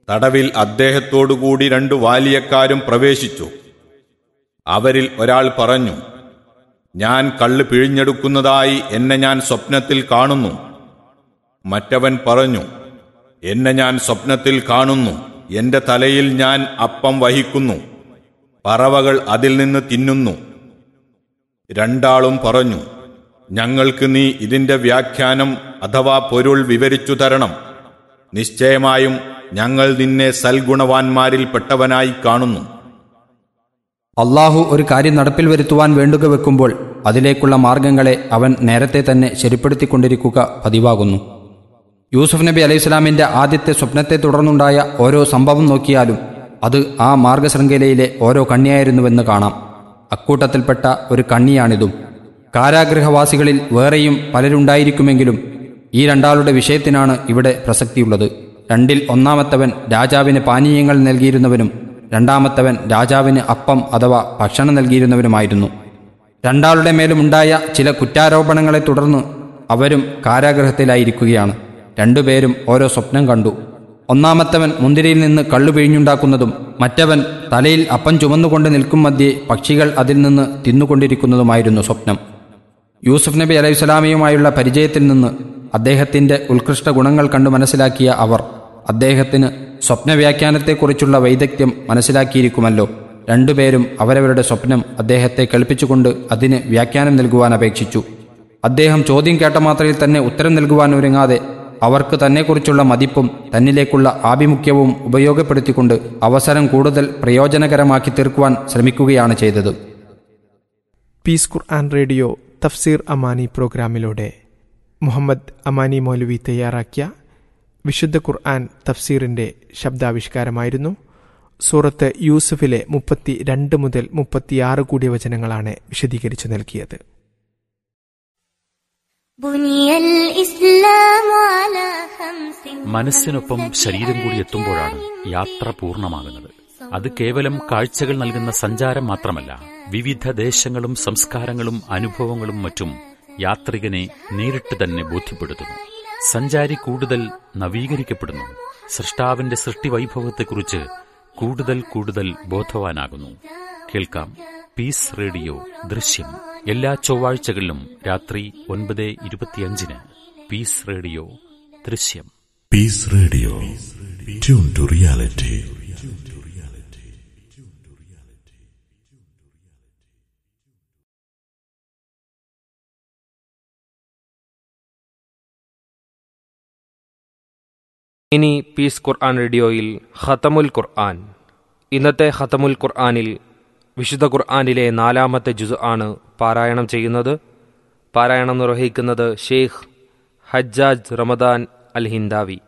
തടവിൽ അദ്ദേഹത്തോടുകൂടി 2 വാലിയക്കാരും പ്രവേശിച്ചു. അവരിൽ ഒരാൾ പറഞ്ഞു, ഞാൻ കള്ള് പിഴിഞ്ഞെടുക്കുന്നതായി എന്നെ ഞാൻ സ്വപ്നത്തിൽ കാണുന്നു. മറ്റവൻ പറഞ്ഞു, എന്നെ ഞാൻ സ്വപ്നത്തിൽ കാണുന്നു, എന്റെ തലയിൽ ഞാൻ അപ്പം വഹിക്കുന്നു, പറവകൾ അതിൽ നിന്ന് തിന്നുന്നു. രണ്ടാളും പറഞ്ഞു, ഞങ്ങൾക്ക് നീ ഇതിന്റെ വ്യാഖ്യാനം അഥവാ പൊരുൾ വിവരിച്ചു തരണം. നിശ്ചയമായും ഞങ്ങൾ നിന്നെ സൽഗുണവാന്മാരിൽ പെട്ടവനായി കാണുന്നു. അള്ളാഹു ഒരു കാര്യം നടപ്പിൽ വരുത്തുവാൻ വേണ്ടുക വെക്കുമ്പോൾ അതിലേക്കുള്ള മാർഗങ്ങളെ അവൻ നേരത്തെ തന്നെ ശരിപ്പെടുത്തിക്കൊണ്ടിരിക്കുക പതിവാകുന്നു. യൂസുഫ് നബി അലൈഹിസ്സലാമിൻ്റെ ആദ്യത്തെ സ്വപ്നത്തെ തുടർന്നുണ്ടായ ഓരോ സംഭവം നോക്കിയാലും അത് ആ മാർഗശൃംഖലയിലെ ഓരോ കണ്ണിയായിരുന്നുവെന്ന് കാണാം. അക്കൂട്ടത്തിൽപ്പെട്ട ഒരു കണ്ണിയാണിതും. കാരാഗൃഹവാസികളിൽ വേറെയും പലരുണ്ടായിരിക്കുമെങ്കിലും ഈ രണ്ടാളുടെ വിഷയത്തിനാണ് ഇവിടെ പ്രസക്തിയുള്ളത്. രണ്ടിൽ ഒന്നാമത്തവൻ രാജാവിന് പാനീയങ്ങൾ നൽകിയിരുന്നവനും രണ്ടാമത്തവൻ രാജാവിന് അപ്പം അഥവാ ഭക്ഷണം നൽകിയിരുന്നവനുമായിരുന്നു. രണ്ടാളുടെ മേലുമുണ്ടായ ചില കുറ്റാരോപണങ്ങളെ തുടർന്ന് അവരും കാരാഗൃഹത്തിലായിരിക്കുകയാണ്. രണ്ടുപേരും ഓരോ സ്വപ്നം കണ്ടു. ഒന്നാമത്തവൻ മുന്തിരിയിൽ നിന്ന് കള്ളു പിഴിഞ്ഞുണ്ടാക്കുന്നതും മറ്റവൻ തലയിൽ അപ്പം ചുമന്നുകൊണ്ട് നിൽക്കും മധ്യേ പക്ഷികൾ അതിൽ നിന്ന് തിന്നുകൊണ്ടിരിക്കുന്നതുമായിരുന്നു സ്വപ്നം. യൂസുഫ് നബി അലൈഹിസ്സലാമയുമായുള്ള പരിചയത്തിൽ നിന്ന് അദ്ദേഹത്തിൻ്റെ ഉത്കൃഷ്ട ഗുണങ്ങൾ കണ്ടു മനസ്സിലാക്കിയ അവർ അദ്ദേഹത്തിന് സ്വപ്നവ്യാഖ്യാനത്തെക്കുറിച്ചുള്ള വൈദഗ്ധ്യം മനസ്സിലാക്കിയിരിക്കുമല്ലോ. രണ്ടുപേരും അവരവരുടെ സ്വപ്നം അദ്ദേഹത്തെ കേൾപ്പിച്ചുകൊണ്ട് അതിന് വ്യാഖ്യാനം നൽകുവാൻ അപേക്ഷിച്ചു. അദ്ദേഹം ചോദ്യം കേട്ട മാത്രയിൽ തന്നെ ഉത്തരം നൽകുവാൻ ഒരുങ്ങാതെ അവർക്ക് തന്നെക്കുറിച്ചുള്ള മതിപ്പും തന്നിലേക്കുള്ള ആഭിമുഖ്യവും ഉപയോഗപ്പെടുത്തിക്കൊണ്ട് അവസരം കൂടുതൽ പ്രയോജനകരമാക്കി തീർക്കുവാൻ ശ്രമിക്കുകയാണ് ചെയ്തത്. പീസ് ഖുർആൻ റേഡിയോ തഫ്സീർ അമാനി പ്രോഗ്രാമിലൂടെ മുഹമ്മദ് അമാനി മൗലവി തയ്യാറാക്കിയ വിശുദ്ധ ഖുർആൻ തഫ്സീറിൻ്റെ ശബ്ദാവിഷ്കാരമായിരുന്നു. സൂറത്ത് യൂസുഫിലെ 32 മുതൽ 36 കൂടിയ വചനങ്ങളാണ് വിശദീകരിച്ചു നൽകിയത്. മനസ്സിനൊപ്പം ശരീരം കൂടി എത്തുമ്പോഴാണ് യാത്ര പൂർണ്ണമാകുന്നത്. അത് കേവലം കാഴ്ചകൾ നൽകുന്ന സഞ്ചാരം മാത്രമല്ല, വിവിധ ദേശങ്ങളും സംസ്കാരങ്ങളും അനുഭവങ്ങളും മറ്റും യാത്രികനെ നേരിട്ട് തന്നെ ബോധ്യപ്പെടുത്തുന്നു. സഞ്ചാരി കൂടുതൽ നവീകരിക്കപ്പെടുന്നു. സൃഷ്ടാവിന്റെ സൃഷ്ടിവൈഭവത്തെക്കുറിച്ച് കൂടുതൽ ബോധവാനാകുന്നു. കേൾക്കാം പീസ് റേഡിയോ ദൃശ്യം എല്ലാ ചൊവ്വാഴ്ചകളിലും രാത്രി 9:25. പീസ് റേഡിയോ ദൃശ്യം. Piece radio, tune to reality. ഇനി പീസ് ഖുർആൻ റേഡിയോയിൽ ഖതമുൽ ഖുർആൻ. ഇന്നത്തെ ഖതമുൽ ഖുർആനിൽ വിശുദ്ധ ഖുർആനിലെ 4-ാമത്തെ ജുസ് ആണ് പാരായണം ചെയ്യുന്നത്. പാരായണം നിർവഹിക്കുന്നത് ഷെയ്ഖ് ഹജ്ജാജ് റമദാൻ അൽ ഹിന്ദാവി.